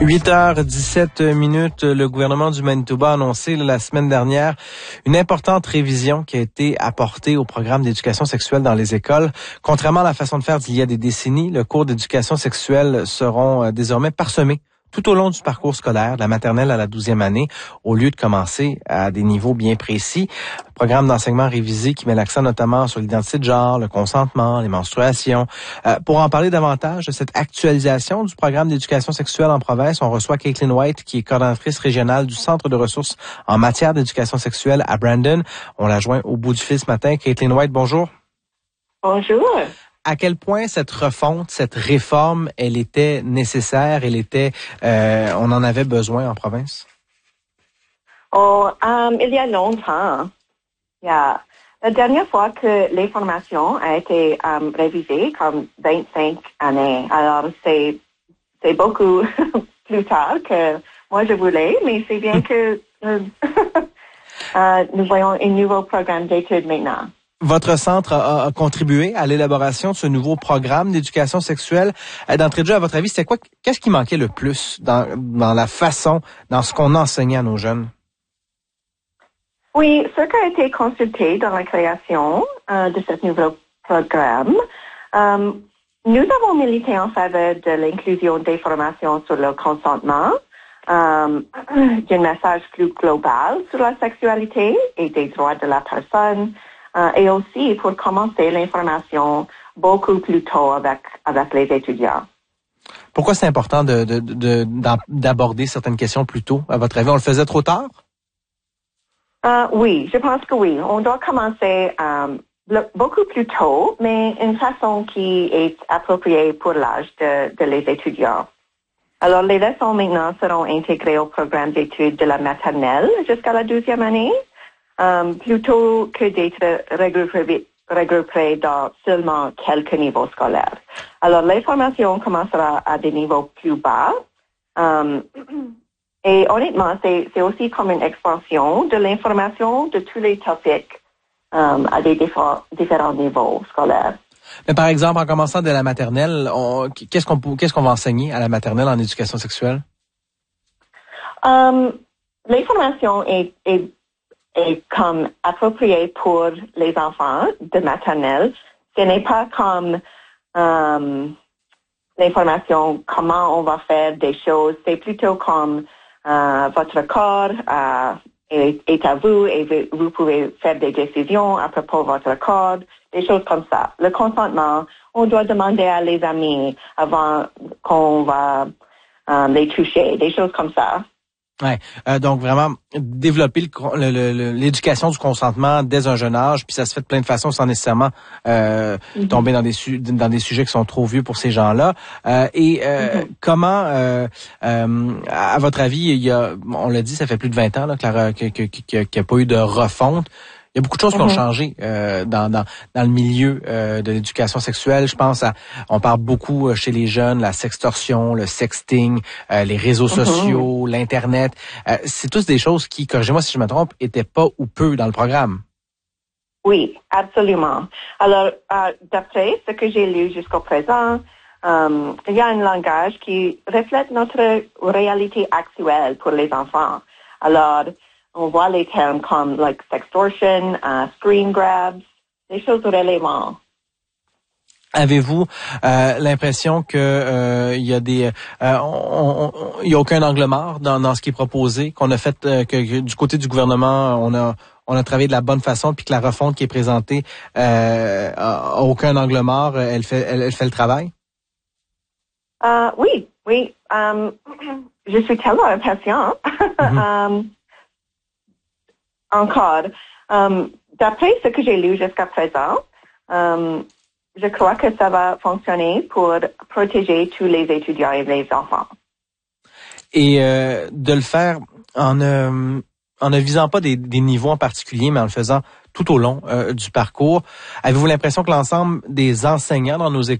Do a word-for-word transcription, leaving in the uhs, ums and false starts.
huit heures dix-sept minutes, le gouvernement du Manitoba a annoncé la semaine dernière une importante révision qui a été apportée au programme d'éducation sexuelle dans les écoles. Contrairement à la façon de faire d'il y a des décennies, le cours d'éducation sexuelle seront désormais parsemés tout au long du parcours scolaire, de la maternelle à la douzième année, au lieu de commencer à des niveaux bien précis. Le programme d'enseignement révisé qui met l'accent notamment sur l'identité de genre, le consentement, les menstruations. Euh, pour en parler davantage de cette actualisation du programme d'éducation sexuelle en province, on reçoit Caitlin White, qui est coordonnatrice régionale du Centre de ressources en matière d'éducation sexuelle à Brandon. On la joint au bout du fil ce matin. Caitlin White, bonjour. Bonjour. À quel point cette refonte, cette réforme, elle était nécessaire, elle était, euh, on en avait besoin en province? Oh, um, il y a longtemps. Yeah. La dernière fois que l'information a été um, révisée, comme vingt-cinq années. Alors, c'est c'est beaucoup plus tard que moi je voulais, mais c'est bien que euh, uh, nous voyons un nouveau programme d'études maintenant. Votre centre a, a contribué à l'élaboration de ce nouveau programme d'éducation sexuelle. D'entrée de jeu, à votre avis, c'était quoi? Qu'est-ce qui manquait le plus dans, dans la façon, dans ce qu'on enseignait à nos jeunes? Oui, ce qui a été consulté dans la création euh, de ce nouveau programme, euh, nous avons milité en faveur de l'inclusion d'informations sur le consentement, euh, d'un message plus global sur la sexualité et des droits de la personne, Uh, et aussi pour commencer l'information beaucoup plus tôt avec, avec les étudiants. Pourquoi c'est important de, de, de, d'aborder certaines questions plus tôt, à votre avis? On le faisait trop tard? Uh, oui, je pense que oui. On doit commencer um, le, beaucoup plus tôt, mais une façon qui est appropriée pour l'âge de, de les étudiants. Alors, les leçons maintenant seront intégrées au programme d'études de la maternelle jusqu'à la douzième année. Um, plutôt que d'être regroupées, regroupées dans seulement quelques niveaux scolaires. Alors, l'information commencera à des niveaux plus bas. Um, et honnêtement, c'est, c'est aussi comme une expansion de l'information de tous les topics um, à des différents, différents niveaux scolaires. Mais par exemple, en commençant de la maternelle, on, qu'est-ce qu'on, qu'est-ce qu'on va enseigner à la maternelle en éducation sexuelle? Um, l'information est, est est comme approprié pour les enfants de maternelle. Ce n'est pas comme um, l'information comment on va faire des choses. C'est plutôt comme uh, votre corps uh, est, est à vous et vous, vous pouvez faire des décisions à propos de votre corps, des choses comme ça. Le consentement, on doit demander à les amis avant qu'on va um, les toucher, des choses comme ça. Ouais, euh, donc vraiment développer le, le, le, l'éducation du consentement dès un jeune âge, puis ça se fait de plein de façons sans nécessairement euh, mm-hmm. tomber dans des su- dans des sujets qui sont trop vieux pour ces gens-là. Euh, et euh, mm-hmm. comment, euh, euh, à votre avis, il y a, on l'a dit, ça fait plus de vingt ans là, que qu'il que, que, que, qu'il n'y a pas eu de refonte. Il y a beaucoup de choses qui ont changé euh, dans, dans dans le milieu euh, de l'éducation sexuelle. Je pense à, on parle beaucoup chez les jeunes, la sextorsion, le sexting, euh, les réseaux sociaux, mm-hmm. l'internet. Euh, c'est tous des choses qui, corrigez-moi si je me trompe, étaient pas ou peu dans le programme. Oui, absolument. Alors, euh, d'après ce que j'ai lu jusqu'au présent, euh, il y a un langage qui reflète notre réalité actuelle pour les enfants. Alors, on voit les termes comme like sextortion, uh, screen grabs, des choses relévantes. Avez-vous euh, l'impression que euh, il y a des, euh, on, on, il y a aucun angle mort dans, dans ce qui est proposé, qu'on a fait, euh, que, que du côté du gouvernement, on a on a travaillé de la bonne façon, puis que la refonte qui est présentée euh, a, a aucun angle mort, elle fait elle, elle fait le travail? Uh, oui, oui. Um, je suis tellement impatiente. Mm-hmm. um, Encore, um, d'après ce que j'ai lu jusqu'à présent, um, je crois que ça va fonctionner pour protéger tous les étudiants et les enfants. Et euh, de le faire en ne, en ne visant pas des, des niveaux en particulier, mais en le faisant tout au long euh, du parcours. Avez-vous l'impression que l'ensemble des enseignants dans nos écoles